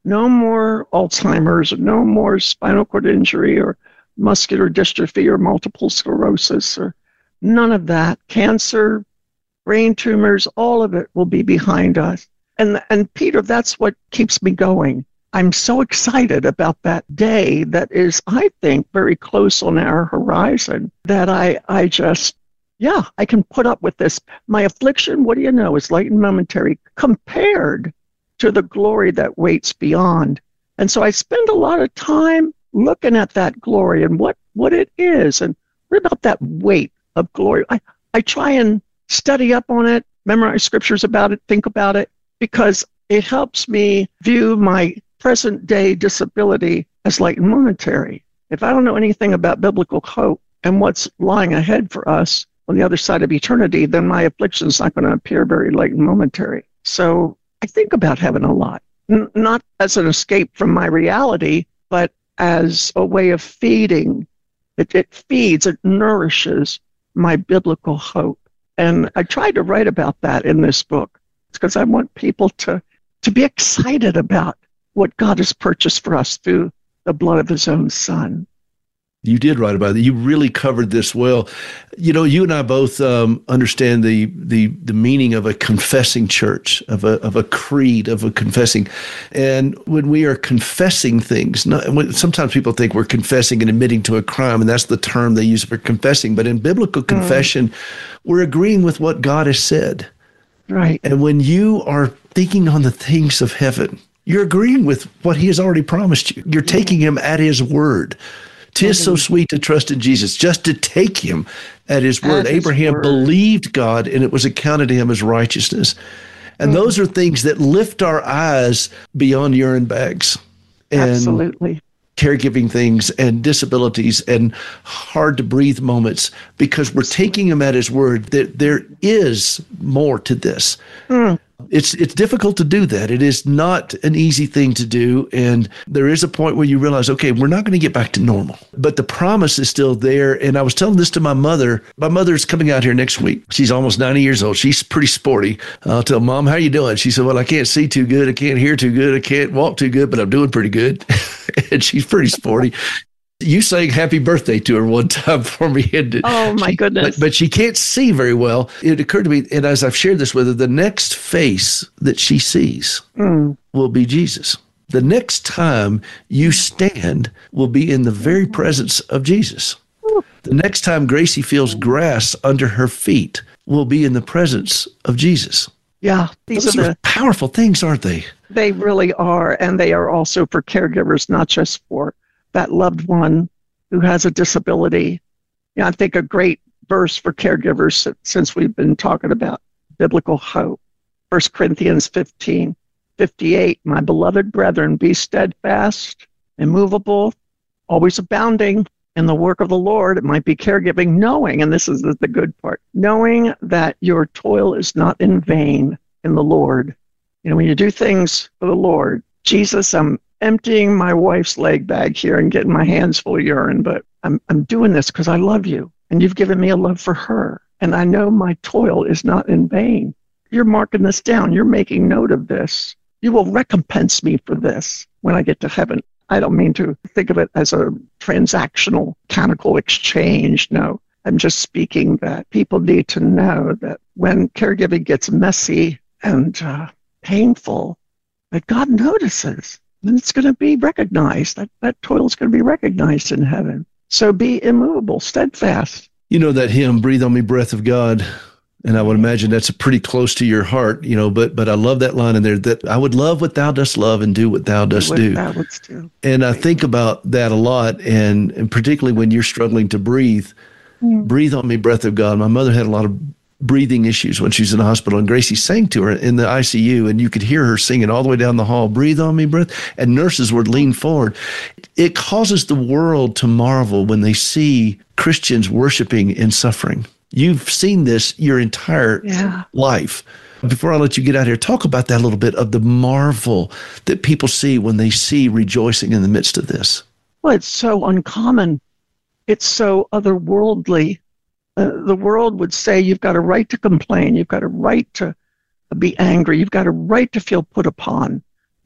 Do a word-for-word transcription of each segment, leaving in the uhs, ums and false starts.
No more Alzheimer's, no more spinal cord injury or muscular dystrophy or multiple sclerosis or none of that. Cancer, brain tumors, all of it will be behind us. And, and Peter, that's what keeps me going. I'm so excited about that day that is, I think, very close on our horizon that I, I just, yeah, I can put up with this. My affliction, what do you know, is light and momentary compared to the glory that waits beyond. And so I spend a lot of time looking at that glory and what, what it is and what about that weight of glory. I, I try and study up on it, memorize scriptures about it, think about it, because it helps me view my present day disability as light and momentary. If I don't know anything about biblical hope and what's lying ahead for us on the other side of eternity, then my affliction is not going to appear very light and momentary. So I think about heaven a lot, N- not as an escape from my reality, but as a way of feeding. It, it feeds, it nourishes my biblical hope. And I tried to write about that in this book because I want people to, to be excited about what God has purchased for us through the blood of his own son. You did write about it. You really covered this well. You know, you and I both um, understand the, the the meaning of a confessing church, of a of a creed, of a confessing. And when we are confessing things, not, when, sometimes people think we're confessing and admitting to a crime, and that's the term they use for confessing. But in biblical confession, mm. we're agreeing with what God has said. Right. And when you are thinking on the things of heaven, you're agreeing with what he has already promised you. You're taking him at his word. 'Tis so sweet to trust in Jesus, just to take him at his word. At Abraham his word. believed God, and it was accounted to him as righteousness. And mm. those are things that lift our eyes beyond urine bags. And Absolutely. Caregiving things and disabilities and hard to breathe moments, because we're taking him at his word that there is more to this. Mm. It's it's difficult to do that. It is not an easy thing to do. And there is a point where you realize, okay, we're not going to get back to normal. But the promise is still there. And I was telling this to my mother. My mother's coming out here next week. She's almost ninety years old. She's pretty sporty. I'll tell Mom, how you doing? She said, well, I can't see too good. I can't hear too good. I can't walk too good, but I'm doing pretty good. And she's pretty sporty. You sang happy birthday to her one time for me. And oh, my she, goodness. But, but she can't see very well. It occurred to me, and as I've shared this with her, the next face that she sees mm. will be Jesus. The next time you stand will be in the very presence of Jesus. The next time Gracie feels grass under her feet will be in the presence of Jesus. Yeah. These Those are, are the, powerful things, aren't they? They really are. And they are also for caregivers, not just for that loved one who has a disability. You know, I think a great verse for caregivers, since we've been talking about biblical hope, First Corinthians fifteen fifty-eight, my beloved brethren, be steadfast, immovable, always abounding in the work of the Lord. It might be caregiving, knowing, and this is the good part, knowing that your toil is not in vain in the Lord. You know, when you do things for the Lord, Jesus, I'm emptying my wife's leg bag here and getting my hands full of urine, but I'm I'm doing this because I love you, and you've given me a love for her, and I know my toil is not in vain. You're marking this down. You're making note of this. You will recompense me for this when I get to heaven. I don't mean to think of it as a transactional, mechanical exchange. No, I'm just speaking that people need to know that when caregiving gets messy and uh, painful, that God notices. And it's going to be recognized. That, that toil is going to be recognized in heaven. So be immovable, steadfast. You know that hymn, Breathe on Me, Breath of God. And I would imagine that's pretty close to your heart, you know, but but I love that line in there, that I would love what thou dost love and do what thou dost do. Thou wouldst do. And I think about that a lot, and, and particularly when you're struggling to breathe, mm. breathe on me, breath of God. My mother had a lot of breathing issues when she was in the hospital, and Gracie sang to her in the I C U, and you could hear her singing all the way down the hall, breathe on me, breath, and nurses would lean forward. It causes the world to marvel when they see Christians worshiping in suffering. You've seen this your entire yeah. life. Before I let you get out here, talk about that a little bit of the marvel that people see when they see rejoicing in the midst of this. Well, it's so uncommon. It's so otherworldly. Uh, the world would say you've got a right to complain. You've got a right to be angry. You've got a right to feel put upon.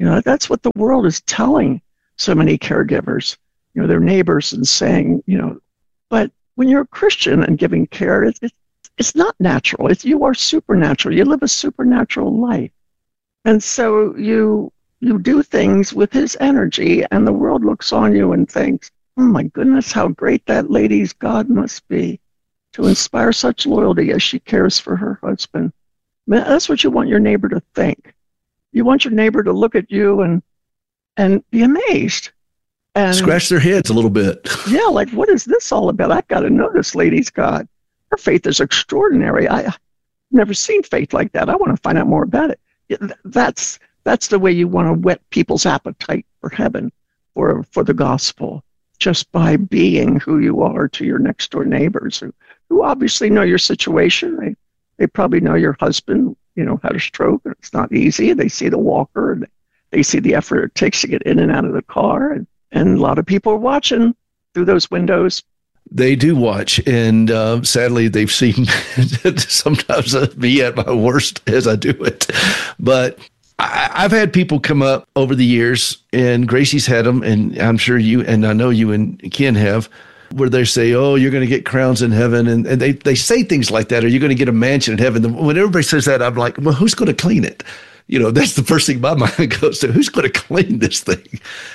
You know, that's what the world is telling so many caregivers, you know, their neighbors, and saying, you know, but when you're a Christian and giving care, it's, it's, it's not natural. It's, you are supernatural. You live a supernatural life. And so you you do things with his energy, and the world looks on you and thinks, oh my goodness, how great that lady's God must be to inspire such loyalty as she cares for her husband. Man, that's what you want your neighbor to think. You want your neighbor to look at you and and be amazed. And scratch their heads a little bit. Yeah, like, what is this all about? I've got to know this lady's God. Her faith is extraordinary. I, I've never seen faith like that. I want to find out more about it. That's that's the way you want to whet people's appetite for heaven, for for the gospel, just by being who you are to your next door neighbors who, who obviously know your situation. They they probably know your husband, you know, had a stroke and it's not easy. They see the walker and they see the effort it takes to get in and out of the car. And, and a lot of people are watching through those windows. They do watch, and uh, sadly, they've seen sometimes me at my worst as I do it. But I, I've had people come up over the years, and Gracie's had them, and I'm sure you, and I know you and Ken have, where they say, oh, you're going to get crowns in heaven, and, and they, they say things like that, or you're going to get a mansion in heaven. When everybody says that, I'm like, well, who's going to clean it? You know, that's the first thing my mind goes to. Who's going to clean this thing?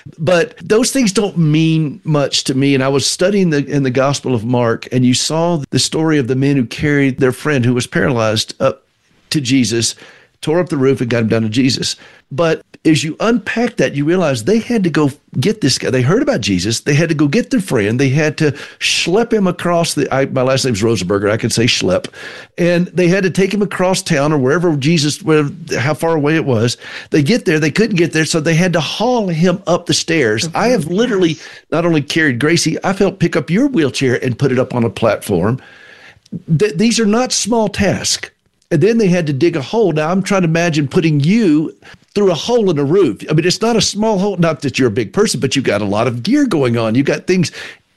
But those things don't mean much to me. And I was studying the in the Gospel of Mark, and you saw the story of the men who carried their friend who was paralyzed up to Jesus, tore up the roof, and got him down to Jesus. But as you unpack that, you realize they had to go get this guy. They heard about Jesus. They had to go get their friend. They had to schlep him across the, I, my last name's Rosenberger. I can say schlep. And they had to take him across town or wherever Jesus, wherever, how far away it was. They get there. They couldn't get there. So they had to haul him up the stairs. Mm-hmm. I have literally not only carried Gracie, I've helped pick up your wheelchair and put it up on a platform. Th- these are not small tasks. And then they had to dig a hole. Now, I'm trying to imagine putting you through a hole in a roof. I mean, it's not a small hole. Not that you're a big person, but you've got a lot of gear going on. You got things.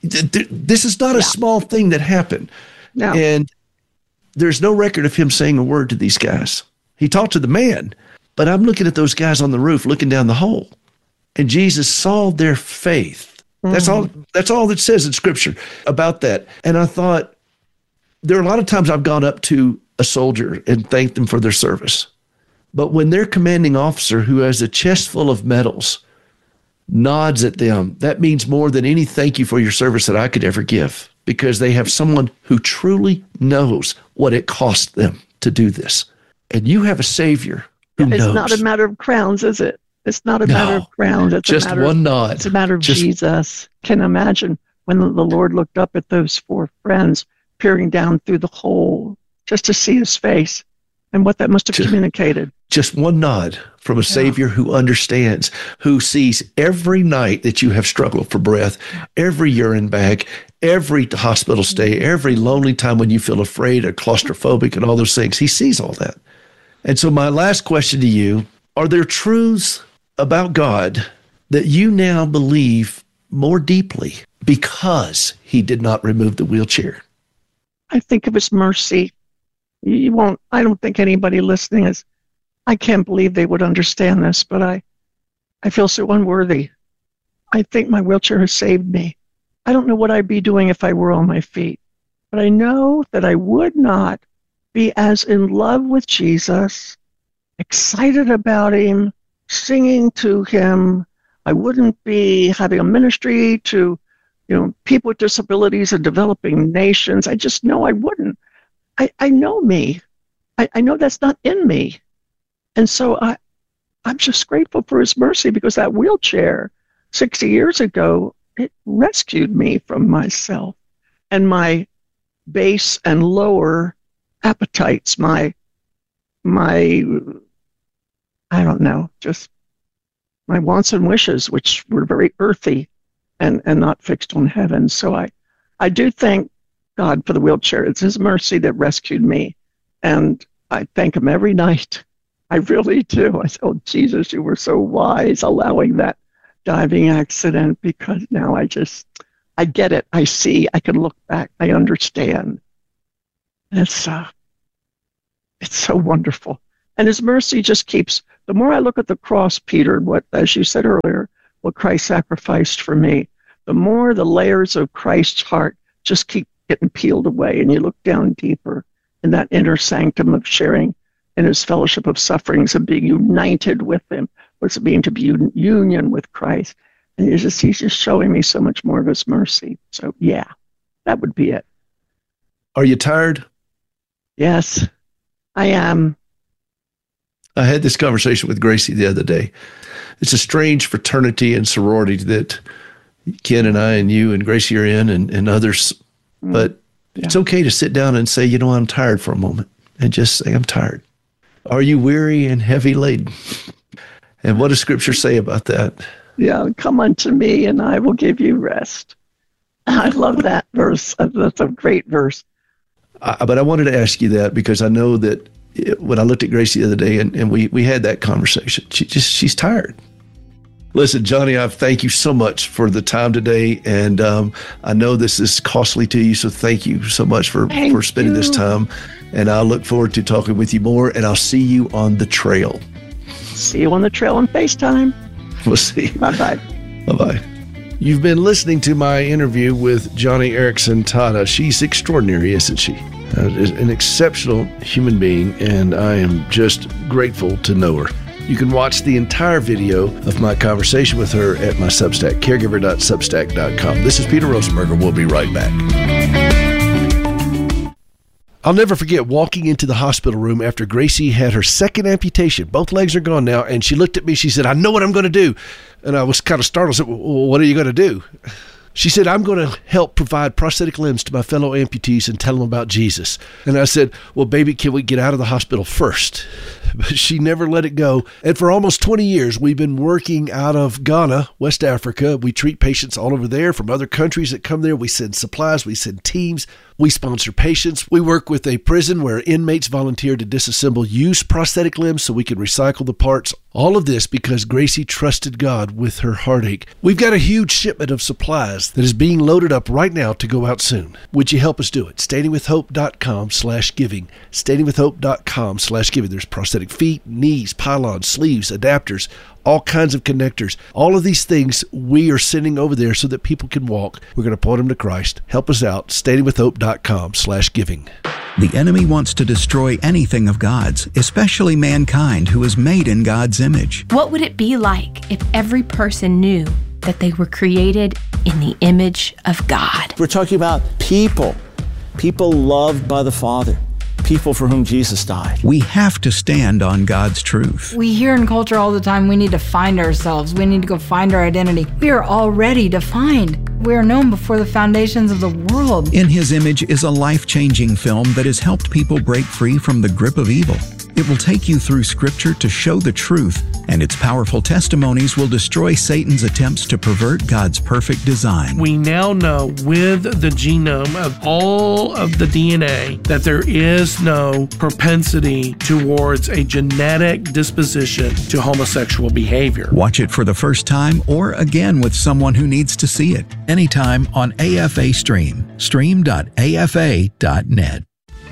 This is not a yeah. small thing that happened. No. And there's no record of him saying a word to these guys. He talked to the man, but I'm looking at those guys on the roof looking down the hole. And Jesus saw their faith. Mm. That's all, that's all that says in Scripture about that. And I thought, there are a lot of times I've gone up to a soldier and thanked them for their service. But when their commanding officer, who has a chest full of medals, nods at them, that means more than any thank you for your service that I could ever give, because they have someone who truly knows what it cost them to do this. And you have a Savior who it's knows. It's not a matter of crowns, is it? It's not a no, matter of crowns. It's just a matter one of, nod. It's a matter of just, Jesus. Can imagine when the Lord looked up at those four friends peering down through the hole just to see his face and what that must have just, communicated. Just one nod from a yeah. Savior who understands, who sees every night that you have struggled for breath, every urine bag, every hospital stay, every lonely time when you feel afraid or claustrophobic and all those things. He sees all that. And so my last question to you, are there truths about God that you now believe more deeply because he did not remove the wheelchair? I think of his mercy. You won't, I don't think anybody listening is, I can't believe they would understand this, but I, I feel so unworthy. I think my wheelchair has saved me. I don't know what I'd be doing if I were on my feet, but I know that I would not be as in love with Jesus, excited about him, singing to him. I wouldn't be having a ministry to, you know, people with disabilities and developing nations. I just know I wouldn't. I, I know me. I, I know that's not in me. And so I, I'm just grateful for his mercy, because that wheelchair sixty years ago, it rescued me from myself and my base and lower appetites, my, my, I don't know, just my wants and wishes, which were very earthy and, and not fixed on heaven. So I, I do thank God for the wheelchair. It's his mercy that rescued me. And I thank him every night. I really do. I said, oh, Jesus, you were so wise allowing that diving accident, because now I just, I get it. I see. I can look back. I understand. And it's, uh, it's so wonderful. And his mercy just keeps the more I look at the cross, Peter, what, as you said earlier, what Christ sacrificed for me, the more the layers of Christ's heart just keep getting peeled away, and you look down deeper in that inner sanctum of sharing in his fellowship of sufferings and being united with him. What's it mean to be in union with Christ? And he's just, he's just showing me so much more of his mercy. So yeah, that would be it. Are you tired? Yes, I am. I had this conversation with Gracie the other day. It's a strange fraternity and sorority that Ken and I and you and Gracie are in, and, and others. Mm. But yeah. It's okay to sit down and say, you know, I'm tired for a moment, and just say, I'm tired. Are you weary and heavy laden? And what does Scripture say about that? Yeah, come unto me and I will give you rest. I love that verse. That's a great verse. Uh, but I wanted to ask you that because I know that it, when I looked at Gracie the other day and, and we, we had that conversation, she just she's tired. Listen, Johnny, I thank you so much for the time today. And um, I know this is costly to you, so thank you so much for, for spending you. this time. And I look forward to talking with you more, and I'll see you on the trail. See you on the trail on FaceTime. We'll see. Bye-bye. Bye-bye. You've been listening to my interview with Joni Eareckson Tada. She's extraordinary, isn't she? Uh, an exceptional human being, and I am just grateful to know her. You can watch the entire video of my conversation with her at my Substack, caregiver dot substack dot com. This is Peter Rosenberger. We'll be right back. I'll never forget walking into the hospital room after Gracie had her second amputation. Both legs are gone now, and she looked at me. She said, I know what I'm going to do. And I was kind of startled. I said, well, what are you going to do? She said, I'm going to help provide prosthetic limbs to my fellow amputees and tell them about Jesus. And I said, well, baby, can we get out of the hospital first? But she never let it go. And for almost twenty years, we've been working out of Ghana, West Africa. We treat patients all over there from other countries that come there. We send supplies. We send teams. We sponsor patients. We work with a prison where inmates volunteer to disassemble used prosthetic limbs so we can recycle the parts. All of this because Gracie trusted God with her heartache. We've got a huge shipment of supplies that is being loaded up right now to go out soon. Would you help us do it? standing with hope dot com slash giving. standing with hope dot com slash giving. There's prosthetic feet, knees, pylons, sleeves, adapters, all kinds of connectors. All of these things we are sending over there so that people can walk. We're going to point them to Christ. Help us out. standing with hope dot com slash giving. The enemy wants to destroy anything of God's, especially mankind who is made in God's image. What would it be like if every person knew that they were created in the image of God? We're talking about people, people loved by the Father, people for whom Jesus died. We have to stand on God's truth. We hear in culture all the time, we need to find ourselves. We need to go find our identity. We are already defined. We are known before the foundations of the world. In His Image is a life-changing film that has helped people break free from the grip of evil. It will take you through Scripture to show the truth, and its powerful testimonies will destroy Satan's attempts to pervert God's perfect design. We now know with the genome of all of the D N A that there is no propensity towards a genetic disposition to homosexual behavior. Watch it for the first time or again with someone who needs to see it. Anytime on A F A Stream. stream dot A F A dot net.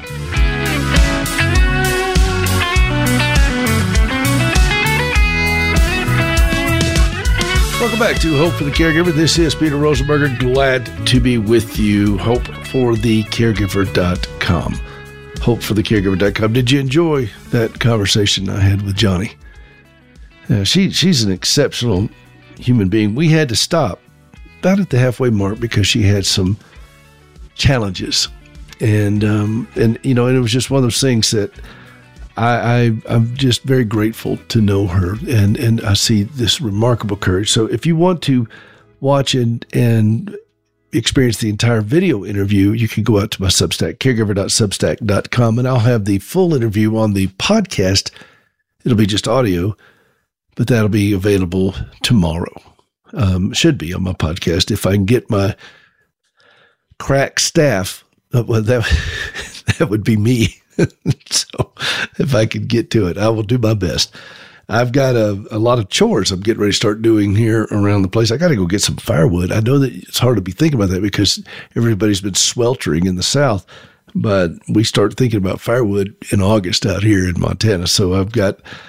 Welcome back to Hope for the Caregiver. This is Peter Rosenberger. Glad to be with you. hope for the caregiver dot com. hope for the caregiver dot com. Did you enjoy that conversation I had with Joni? Uh, she she's an exceptional human being. We had to stop about at the halfway mark because she had some challenges, and um, and you know, and it was just one of those things that I, I I'm just very grateful to know her, and and I see this remarkable courage. So if you want to watch and and experience the entire video interview, you can go out to my Substack, caregiver dot substack dot com, and I'll have the full interview on the podcast. It'll be just audio, but that'll be available tomorrow. Um, should be on my podcast if I can get my crack staff. Uh, well, that that would be me. So if I could get to it, I will do my best. I've got a, a lot of chores I'm getting ready to start doing here around the place. I got to go get some firewood. I know that it's hard to be thinking about that because everybody's been sweltering in the South, but we start thinking about firewood in August out here in Montana. So I've got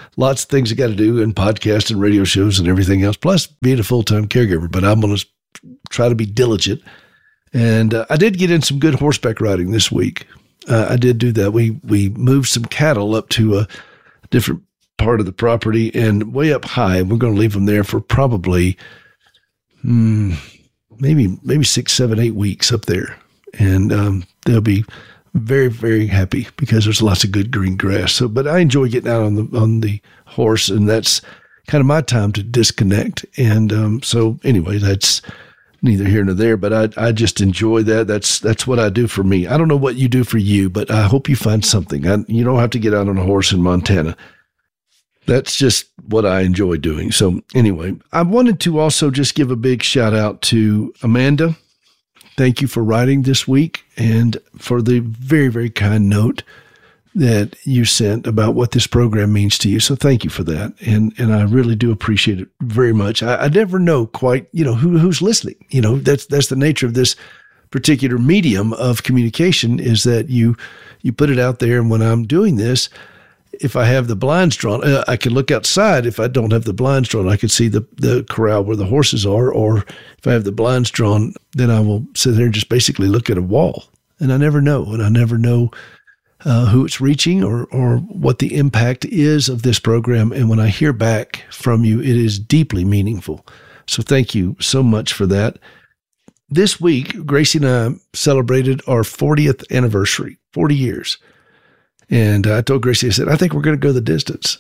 lots of things I got to do and podcasts and radio shows and everything else, plus being a full-time caregiver. But I'm going to try to be diligent. And uh, I did get in some good horseback riding this week. Uh, I did do that. We we moved some cattle up to a different part of the property and way up high. We're going to leave them there for probably hmm, maybe maybe six, seven, eight weeks up there. And um, they'll be very, very happy because there's lots of good green grass. So, but I enjoy getting out on the on the horse, and that's kind of my time to disconnect. And um, so, anyway, that's neither here nor there. But I I just enjoy that. That's that's what I do for me. I don't know what you do for you, but I hope you find something. I, you don't have to get out on a horse in Montana. That's just what I enjoy doing. So, anyway, I wanted to also just give a big shout out to Amanda. Thank you for writing this week and for the very, very kind note that you sent about what this program means to you. So thank you for that. And and I really do appreciate it very much. I, I never know quite, you know, who who's listening. You know, that's that's the nature of this particular medium of communication, is that you you put it out there. And when I'm doing this, if I have the blinds drawn, uh, I can look outside. If I don't have the blinds drawn, I can see the, the corral where the horses are. Or if I have the blinds drawn, then I will sit there and just basically look at a wall. And I never know. And I never know uh, who it's reaching or, or what the impact is of this program. And when I hear back from you, it is deeply meaningful. So thank you so much for that. This week, Gracie and I celebrated our fortieth anniversary, forty years. And I told Gracie, I said, I think we're going to go the distance.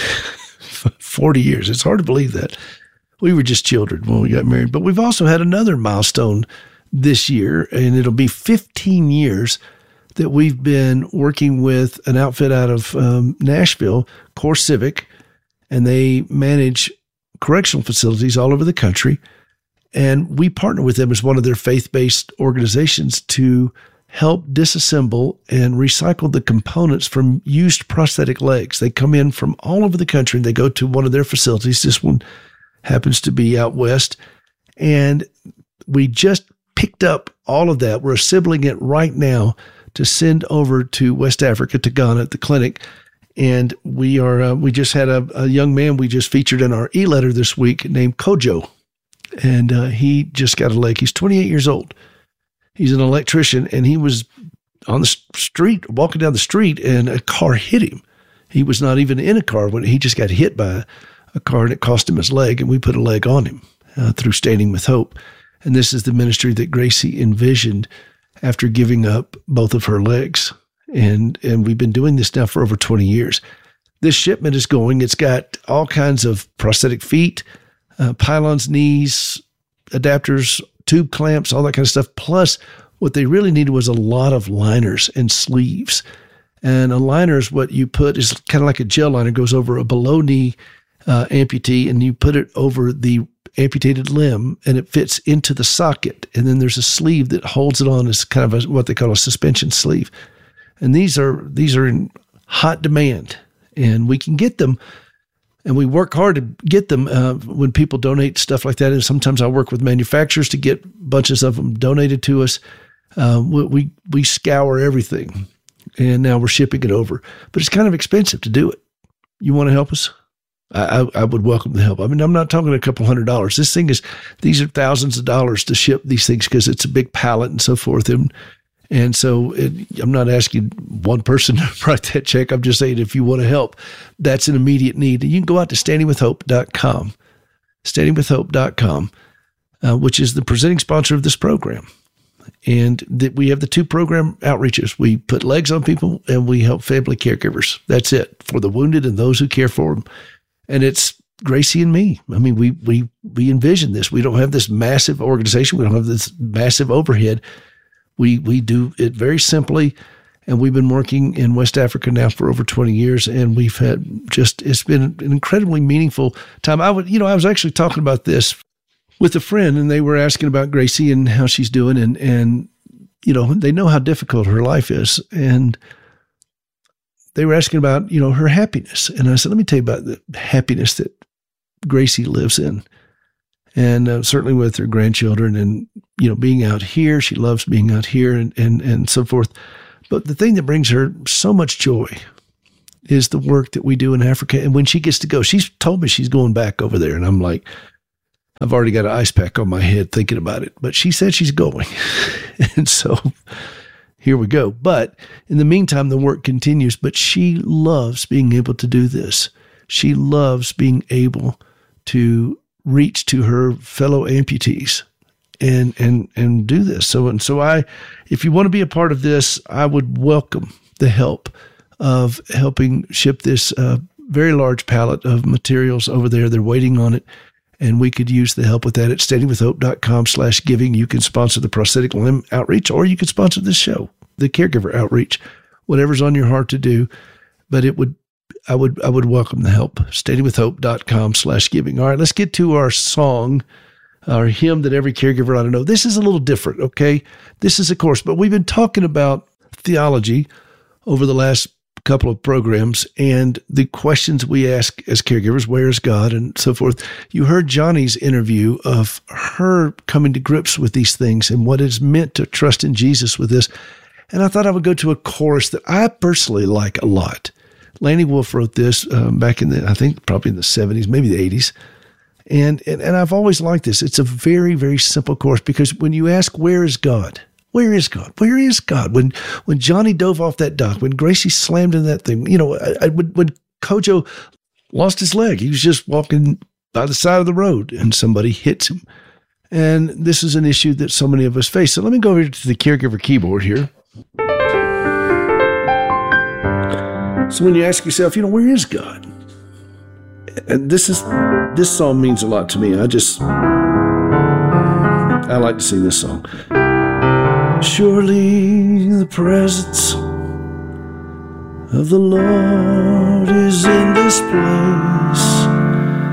forty years. It's hard to believe that. We were just children when we got married. But we've also had another milestone this year, and it'll be fifteen years that we've been working with an outfit out of um, Nashville, Core Civic, and they manage correctional facilities all over the country. And we partner with them as one of their faith-based organizations to help disassemble and recycle the components from used prosthetic legs. They come in from all over the country and they go to one of their facilities. This one happens to be out west. And we just picked up all of that. We're assembling it right now to send over to West Africa, to Ghana at the clinic. And we are, uh, we just had a, a young man we just featured in our e-letter this week named Kojo. And uh, he just got a leg. He's twenty-eight years old. He's an electrician, and he was on the street, walking down the street, and a car hit him. He was not even in a car when he just got hit by a car, and it cost him his leg, and we put a leg on him uh, through Standing with Hope. And this is the ministry that Gracie envisioned after giving up both of her legs. And, and we've been doing this now for over twenty years. This shipment is going. It's got all kinds of prosthetic feet, uh, pylons, knees, adapters, tube clamps, all that kind of stuff. Plus, what they really needed was a lot of liners and sleeves. And a liner is what you put, is kind of like a gel liner, goes over a below knee uh, amputee, and you put it over the amputated limb, and it fits into the socket. And then there's a sleeve that holds it on as kind of a, what they call a suspension sleeve. And these are these are in hot demand, and we can get them. And we work hard to get them uh, when people donate stuff like that. And sometimes I work with manufacturers to get bunches of them donated to us. Uh, we, we we scour everything, and now we're shipping it over. But it's kind of expensive to do it. You want to help us? I, I, I would welcome the help. I mean, I'm not talking a couple hundred dollars. This thing is, these are thousands of dollars to ship these things because it's a big pallet and so forth. And And so it, I'm not asking one person to write that check. I'm just saying if you want to help, that's an immediate need. You can go out to standing with hope dot com, standing with hope dot com, uh, which is the presenting sponsor of this program. And that we have the two program outreaches. We put legs on people and we help family caregivers. That's it, for the wounded and those who care for them. And it's Gracie and me. I mean, we we we envision this. We don't have this massive organization. We don't have this massive overhead. We we do it very simply, and we've been working in West Africa now for over twenty years, and we've had just, it's been an incredibly meaningful time. I would, you know, I was actually talking about this with a friend, and they were asking about Gracie and how she's doing, and, and you know, they know how difficult her life is, and they were asking about, you know, her happiness. And I said, let me tell you about the happiness that Gracie lives in. And uh, certainly with her grandchildren and, you know, being out here, she loves being out here and, and, and so forth. But the thing that brings her so much joy is the work that we do in Africa. And when she gets to go, she's told me she's going back over there. And I'm like, I've already got an ice pack on my head thinking about it. But she said she's going. And so here we go. But in the meantime, the work continues. But she loves being able to do this. She loves being able to reach to her fellow amputees and and and do this. So and so I, if you want to be a part of this, I would welcome the help of helping ship this uh, very large pallet of materials over there. They're waiting on it, and we could use the help with that at standingwithhope.com slash giving. You can sponsor the prosthetic limb outreach, or you could sponsor this show, the caregiver outreach, whatever's on your heart to do. But it would, I would, I would welcome the help. standingwithhope.com slash giving. All right, let's get to our song, our hymn that every caregiver ought to know. This is a little different, okay? This is, of course, but we've been talking about theology over the last couple of programs and the questions we ask as caregivers, where is God, and so forth. You heard Johnny's interview of her coming to grips with these things and what it's meant to trust in Jesus with this. And I thought I would go to a chorus that I personally like a lot. Lanny Wolf wrote this um, back in the, I think probably in the seventies, maybe the eighties. And, and, and I've always liked this. It's a very, very simple chorus, because when you ask, where is God? Where is God? Where is God? When when Johnny dove off that dock, when Gracie slammed in that thing, you know, I, I, when, when Kojo lost his leg, he was just walking by the side of the road and somebody hits him. And this is an issue that so many of us face. So let me go over to the caregiver keyboard here. So when you ask yourself, you know, where is God? And this is, this song means a lot to me. I just, I like to sing this song. Surely the presence of the Lord is in this place.